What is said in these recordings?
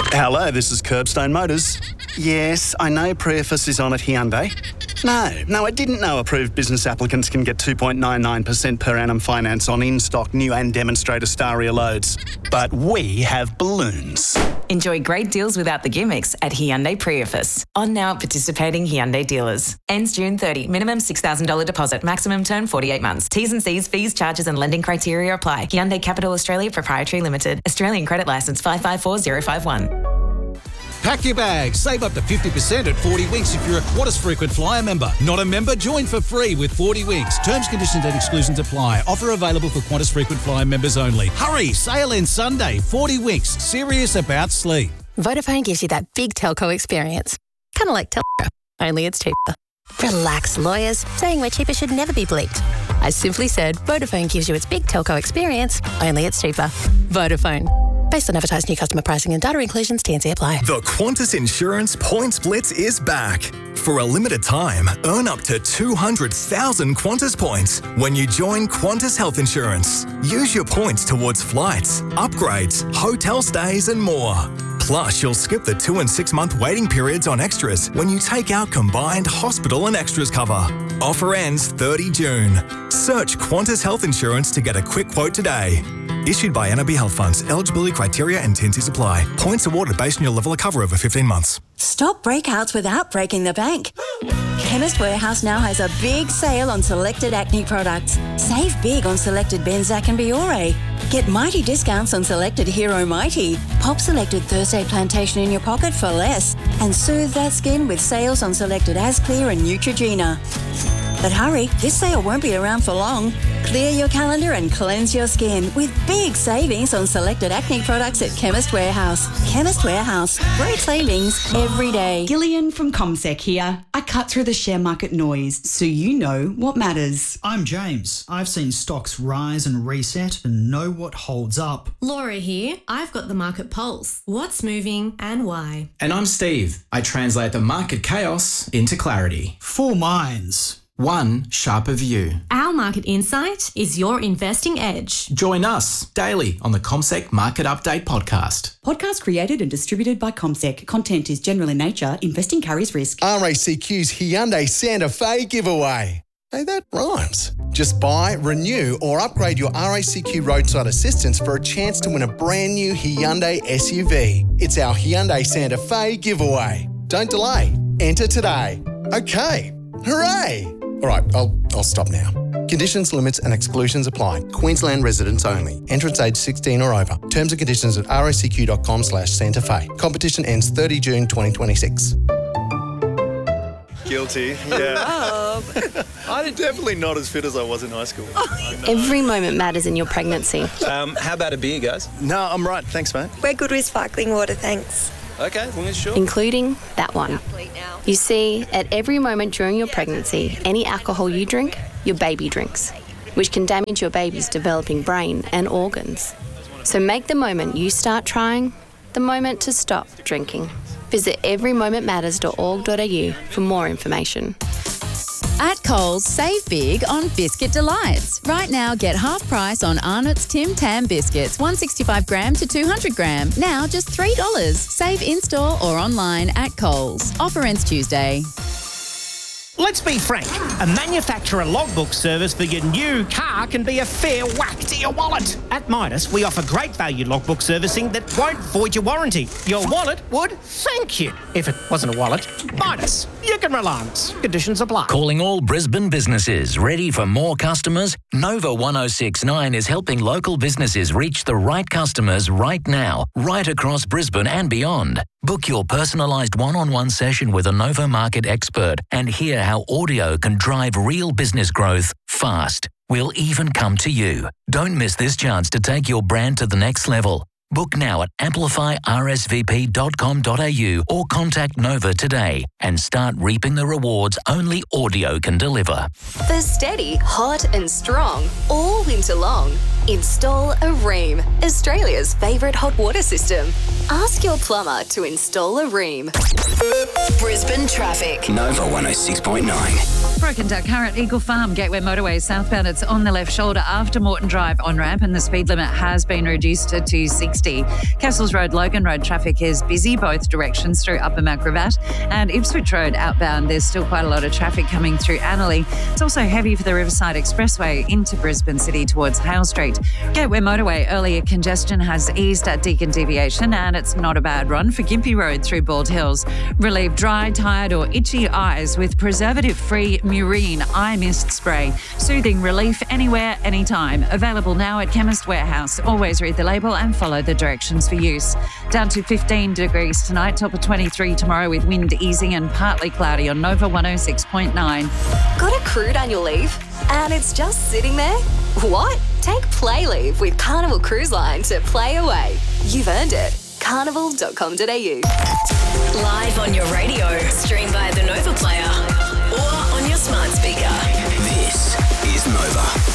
Hello, this is Curbstone Motors. Yes, I know Prius is on at Hyundai. No, I didn't know approved business applicants can get 2.99% per annum finance on in-stock new and demonstrator Staria loads. But we have balloons. Enjoy great deals without the gimmicks at Hyundai Prius. On now at participating Hyundai dealers. Ends June 30. Minimum $6,000 deposit. Maximum term 48 months. T's and C's, fees, charges and lending criteria apply. Hyundai Capital Australia Proprietary Limited. Australian credit licence 554051. Pack your bags. Save up to 50% at 40 Winks if you're a Qantas frequent flyer member. Not a member? Join for free with 40 Winks. Terms, conditions and exclusions apply. Offer available for Qantas frequent flyer members only. Hurry! Sale ends Sunday. 40 Winks. Serious about sleep. Vodafone gives you that big telco experience. Kind of like Telco, only it's cheaper. Relax, lawyers. Saying we're cheaper should never be bleeped. I simply said Vodafone gives you its big telco experience, only it's cheaper. Vodafone. Based on advertised new customer pricing and data inclusions, T&C apply. The Qantas Insurance Points Blitz is back. For a limited time, earn up to 200,000 Qantas points when you join Qantas Health Insurance. Use your points towards flights, upgrades, hotel stays and more. Plus, you'll skip the 2 and 6 month waiting periods on extras when you take out combined hospital and extras cover. Offer ends 30 June. Search Qantas Health Insurance to get a quick quote today. Issued by NAB Health Funds. Eligibility criteria and T&Cs apply. Points awarded based on your level of cover over 15 months. Stop breakouts without breaking the bank. Chemist Warehouse now has a big sale on selected acne products. Save big on selected Benzac and Biore. Get mighty discounts on selected Hero Mighty. Pop selected Thursday Plantation in your pocket for less. And soothe that skin with sales on selected Asclear and Neutrogena. But hurry, this sale won't be around for long. Clear your calendar and cleanse your skin with big savings on selected acne products at Chemist Warehouse. Chemist Warehouse. Great savings every day. Gillian from CommSec here. I cut through the share market noise so you know what matters. I'm James. I've seen stocks rise and reset and know what holds up. Laura here. I've got the market pulse. What's moving and why? And I'm Steve. I translate the market chaos into clarity. 4 minds. One sharper view. Our market insight is your investing edge. Join us daily on the CommSec Market Update podcast. Podcast created and distributed by CommSec. Content is general in nature. Investing carries risk. RACQ's Hyundai Santa Fe giveaway. Hey, that rhymes. Just buy, renew or upgrade your RACQ roadside assistance for a chance to win a brand new Hyundai SUV. It's our Hyundai Santa Fe giveaway. Don't delay. Enter today. Okay. Hooray! All right, I'll stop now. Conditions, limits and exclusions apply. Queensland residents only. Entrance age 16 or over. Terms and conditions at racq.com/Santa Fe. Competition ends 30 June 2026. Guilty, yeah. I'm definitely not as fit as I was in high school. Every moment matters in your pregnancy. How about a beer, guys? No, I'm right. Thanks, mate. We're good with sparkling water, thanks. Okay, as long as you're sure. Including that one. You see, at every moment during your pregnancy, any alcohol you drink, your baby drinks, which can damage your baby's developing brain and organs. So make the moment you start trying the moment to stop drinking. Visit everymomentmatters.org.au for more information. At Coles, save big on Biscuit Delights. Right now, get half price on Arnott's Tim Tam biscuits, 165 gram to 200 gram. Now just $3. Save in-store or online at Coles. Offer ends Tuesday. Let's be frank, a manufacturer logbook service for your new car can be a fair whack to your wallet. At Midas, we offer great value logbook servicing that won't void your warranty. Your wallet would thank you. If it wasn't a wallet, Midas, you can rely on us. Conditions apply. Calling all Brisbane businesses. Ready for more customers? Nova 1069 is helping local businesses reach the right customers right now, right across Brisbane and beyond. Book your personalised one-on-one session with a Nova Market expert and hear how audio can drive real business growth fast. We'll even come to you. Don't miss this chance to take your brand to the next level. Book now at amplifyrsvp.com.au or contact Nova today and start reaping the rewards only audio can deliver. The steady, hot and strong, all winter long. Install a Ream, Australia's favourite hot water system. Ask your plumber to install a Ream. Brisbane traffic. Nova 106.9. Broken down current Eagle Farm, Gateway Motorway southbound. It's on the left shoulder after Moreton Drive on ramp, and the speed limit has been reduced to 60. Castles Road, Logan Road traffic is busy both directions through Upper Mount Gravatt, and Ipswich Road outbound. There's still quite a lot of traffic coming through Annerley. It's also heavy for the Riverside Expressway into Brisbane City towards Hale Street. Gateway Motorway, earlier congestion has eased at Deakin Deviation, and it's not a bad run for Gympie Road through Bald Hills. Relieve dry, tired or itchy eyes with preservative-free Murine Eye Mist Spray. Soothing relief anywhere, anytime. Available now at Chemist Warehouse. Always read the label and follow the directions for use. Down to 15 degrees tonight, top of 23 tomorrow with wind easing and partly cloudy on Nova 106.9. Got a crude annual leave? And it's just sitting there? What? Take Play Leave with Carnival Cruise Line to play away. You've earned it. Carnival.com.au. Live on your radio, stream via the Nova Player or on your smart speaker. This is Nova.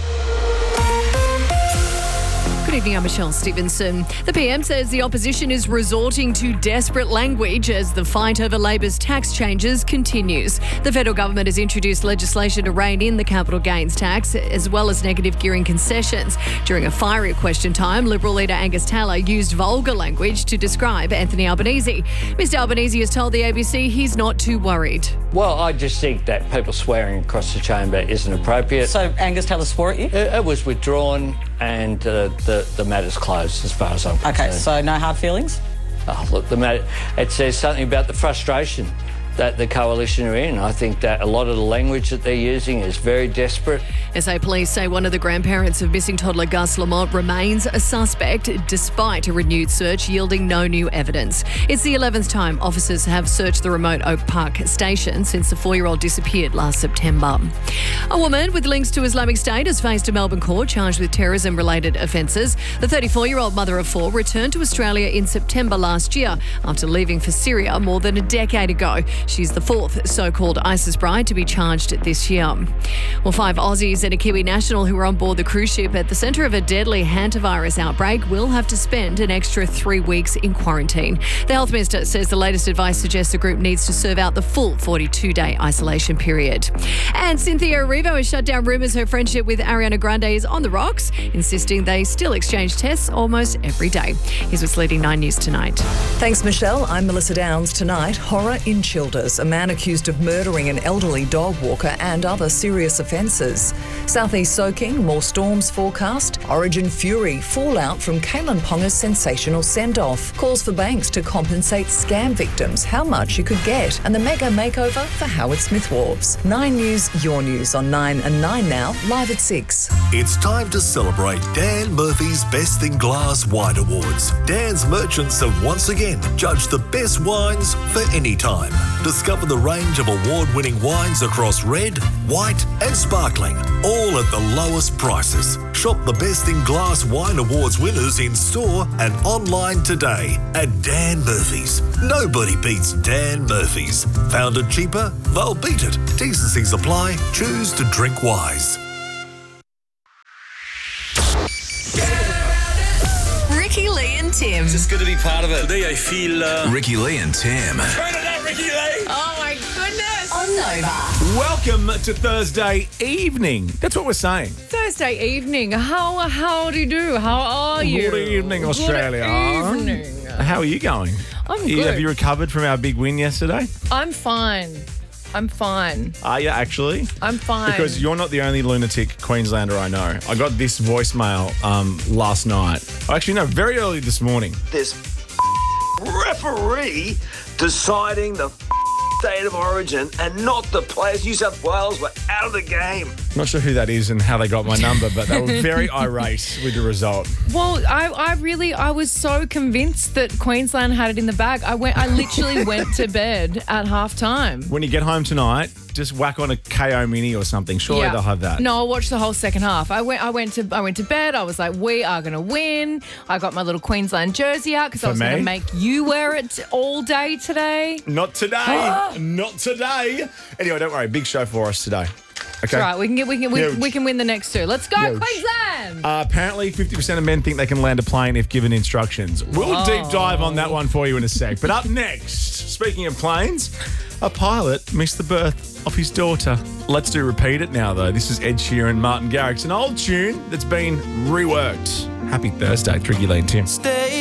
Good evening, I'm Michelle Stevenson. The PM says the opposition is resorting to desperate language as the fight over Labor's tax changes continues. The federal government has introduced legislation to rein in the capital gains tax as well as negative gearing concessions. During a fiery question time, Liberal leader Angus Taylor used vulgar language to describe Anthony Albanese. Mr Albanese has told the ABC he's not too worried. Well, I just think that people swearing across the chamber isn't appropriate. So Angus Taylor swore at you? It was withdrawn and the matter's closed as far as I'm concerned. Okay, so no hard feelings? Oh, look, the matter, it says something about the frustration that the coalition are in. I think that a lot of the language that they're using is very desperate. SA Police say one of the grandparents of missing toddler Gus Lamont remains a suspect despite a renewed search yielding no new evidence. It's the 11th time officers have searched the remote Oak Park station since the 4-year-old disappeared last September. A woman with links to Islamic State has faced a Melbourne court charged with terrorism-related offences. The 34-year-old mother of 4 returned to Australia in September last year after leaving for Syria more than a decade ago. She's the 4th so-called ISIS bride to be charged this year. Well, 5 Aussies and a Kiwi national who were on board the cruise ship at the centre of a deadly hantavirus outbreak will have to spend an extra 3 weeks in quarantine. The Health Minister says the latest advice suggests the group needs to serve out the full 42-day isolation period. And Cynthia Erivo has shut down rumours her friendship with Ariana Grande is on the rocks, insisting they still exchange tests almost every day. Here's what's leading 9 News tonight. Thanks, Michelle. I'm Melissa Downs. Tonight, horror in Childers. A man accused of murdering an elderly dog walker and other serious offences. Southeast soaking, more storms forecast. Origin fury, fallout from Caitlin Ponga's sensational send-off. Calls for banks to compensate scam victims, how much you could get. And the mega makeover for Howard Smith Wharves. 9 News, your news on 9 and 9 now, live at 6. It's time to celebrate Dan Murphy's Best in Glass Wine Awards. Dan's merchants have once again judged the best wines for any time. Discover the range of award-winning wines across red, white and sparkling, all at the lowest prices. Shop the Best in Glass Wine Awards winners in store and online today at Dan Murphy's. Nobody beats Dan Murphy's. Found it cheaper? They'll beat it. T's and C's apply. Choose to drink wise. Ricky Lee and Tim. It's just good to be part of it. Today I feel... Ricky Lee and Tim. Turn it up, Ricky Lee. Oh my goodness. On Nova. Welcome to Thursday evening. That's what we're saying. Thursday evening. How do you do? How are you? Good evening, Australia. Good evening. How are you going? I'm good. Have you recovered from our big win yesterday? I'm fine. Are you actually? I'm fine. Because you're not the only lunatic Queenslander I know. I got this voicemail last night. Actually, no, very early this morning. This referee deciding the state of origin and not the players. New South Wales were out of the game. Not sure who that is and how they got my number, but they were very irate with the result. Well, I was so convinced that Queensland had it in the bag. I literally went to bed at half time. When you get home tonight, just whack on a KO Mini or something. Surely they'll have that. No, I watched the whole second half. I went to bed. I was like, we are going to win. I got my little Queensland jersey out because I was going to make you wear it all day today. Not today. Not today. Anyway, don't worry. Big show for us today. Okay. That's right. We can win the next 2. Let's go, Queensland! can. Apparently, 50% of men think they can land a plane if given instructions. We'll deep dive on that one for you in a sec. But up next, speaking of planes, a pilot missed the birth of his daughter. Let's do Repeat It now, though. This is Ed Sheeran, Martin Garrix, an old tune that's been reworked. Happy Thursday, Tricky Lee and Tim.